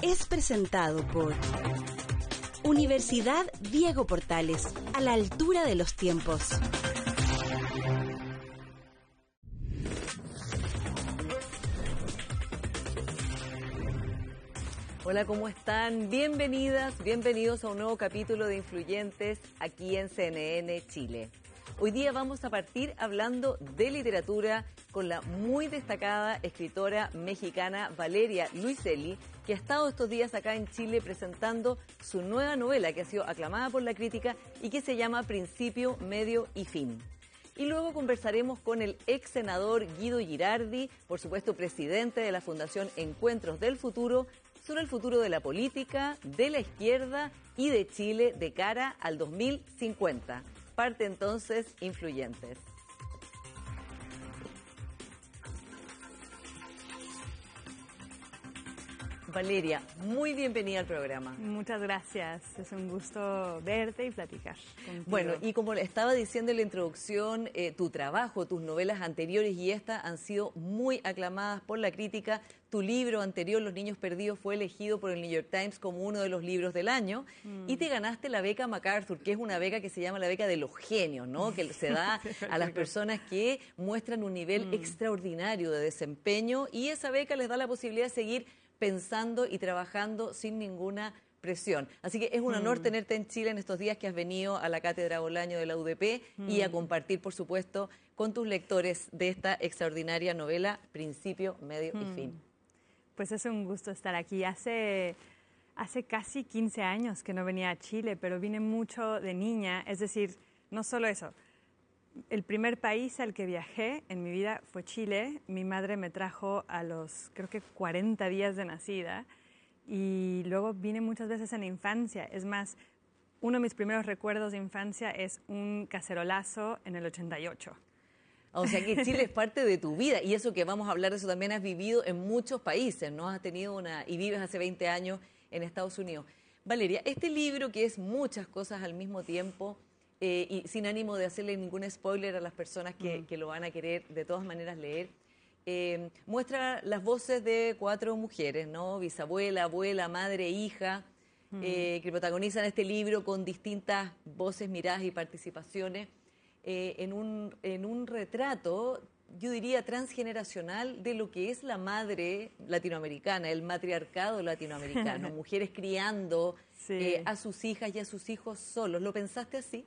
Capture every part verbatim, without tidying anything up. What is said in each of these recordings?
es presentado por Universidad Diego Portales, a la altura de los tiempos. Hola, ¿cómo están? Bienvenidas, bienvenidos a un nuevo capítulo de Influyentes aquí en C N N Chile. Hoy día vamos a partir hablando de literatura con la muy destacada escritora mexicana Valeria Luiselli, que ha estado estos días acá en Chile presentando su nueva novela que ha sido aclamada por la crítica y que se llama Principio, Medio y Fin. Y luego conversaremos con el ex senador Guido Girardi, por supuesto presidente de la Fundación Encuentros del Futuro, sobre el futuro de la política, de la izquierda y de Chile de cara al dos mil cincuenta. Parte entonces Influyentes. Valeria, muy bienvenida al programa. Muchas gracias, es un gusto verte y platicar contigo. Bueno, y como estaba diciendo en la introducción, eh, tu trabajo, tus novelas anteriores y esta han sido muy aclamadas por la crítica. Tu libro anterior, Los Niños Perdidos, fue elegido por el New York Times como uno de los libros del año mm. y te ganaste la beca MacArthur, que es una beca que se llama la beca de los genios, ¿no? Que se da a las personas que muestran un nivel mm. extraordinario de desempeño, y esa beca les da la posibilidad de seguir pensando y trabajando sin ninguna presión. Así que es un honor mm. tenerte en Chile en estos días que has venido a la Cátedra Bolaño de la U D P mm. y a compartir, por supuesto, con tus lectores de esta extraordinaria novela, Principio, Medio mm. y Fin. Pues es un gusto estar aquí. Hace, hace casi quince años que no venía a Chile, pero vine mucho de niña. Es decir, no solo eso. El primer país al que viajé en mi vida fue Chile. Mi madre me trajo a los, creo que cuarenta días de nacida, y luego vine muchas veces en la infancia. Es más, uno de mis primeros recuerdos de infancia es un cacerolazo en el ochenta y ocho. O sea que Chile es parte de tu vida, y eso que vamos a hablar de eso también has vivido en muchos países, ¿no? Has tenido una, y vives hace veinte años en Estados Unidos. Valeria, este libro, que es muchas cosas al mismo tiempo, Eh, y sin ánimo de hacerle ningún spoiler a las personas que, mm. que lo van a querer de todas maneras leer, eh, muestra las voces de cuatro mujeres, ¿no? Bisabuela, abuela, madre, hija, mm. eh, que protagonizan este libro con distintas voces, miradas y participaciones eh, en, un, en un retrato, yo diría, transgeneracional de lo que es la madre latinoamericana, el matriarcado latinoamericano, mujeres criando sí. eh, a sus hijas y a sus hijos solos. ¿Lo pensaste así?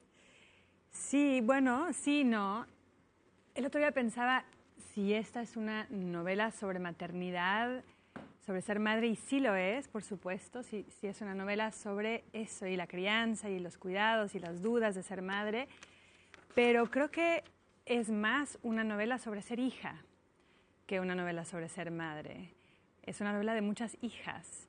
Sí, bueno, sí, no. El otro día pensaba si esta es una novela sobre maternidad, sobre ser madre, y sí lo es, por supuesto, sí, sí es una novela sobre eso, y la crianza, y los cuidados, y las dudas de ser madre, pero creo que es más una novela sobre ser hija que una novela sobre ser madre. Es una novela de muchas hijas,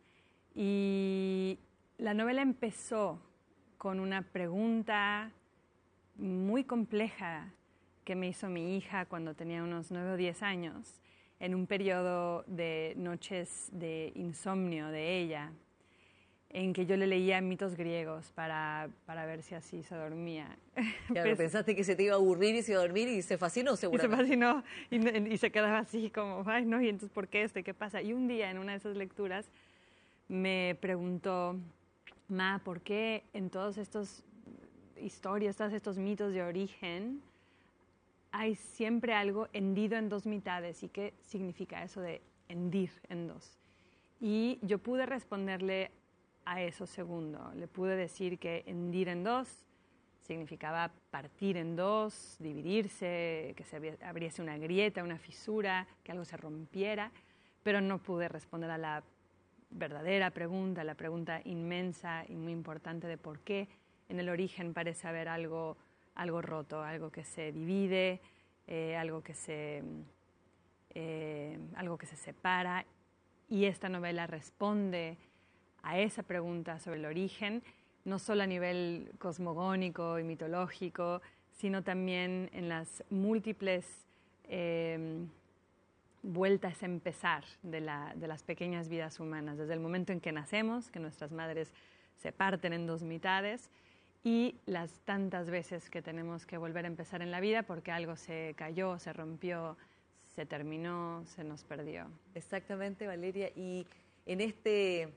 y la novela empezó con una pregunta muy compleja que me hizo mi hija cuando tenía unos nueve o diez años, en un periodo de noches de insomnio de ella, en que yo le leía mitos griegos para, para ver si así se dormía. Claro, pues, pensaste que se te iba a aburrir y se iba a dormir, y se fascinó seguramente. Y se fascinó y, y se quedaba así como, ay no, y entonces ¿por qué esto? ¿Qué pasa? Y un día en una de esas lecturas me preguntó, Ma, ¿por qué en todos estos historias, todos estos mitos de origen, hay siempre algo hendido en dos mitades? ¿Y qué significa eso de hendir en dos? Y yo pude responderle a eso segundo. Le pude decir que hendir en dos significaba partir en dos, dividirse, que se abriese una grieta, una fisura, que algo se rompiera, pero no pude responder a la verdadera pregunta, la pregunta inmensa y muy importante de por qué en el origen parece haber algo, algo roto, algo que se divide, eh, algo que se, eh, algo que se separa. Y esta novela responde a esa pregunta sobre el origen, no solo a nivel cosmogónico y mitológico, sino también en las múltiples eh, vueltas a empezar de, la, de las pequeñas vidas humanas, desde el momento en que nacemos, que nuestras madres se parten en dos mitades, y las tantas veces que tenemos que volver a empezar en la vida porque algo se cayó, se rompió, se terminó, se nos perdió. Exactamente, Valeria. Y en este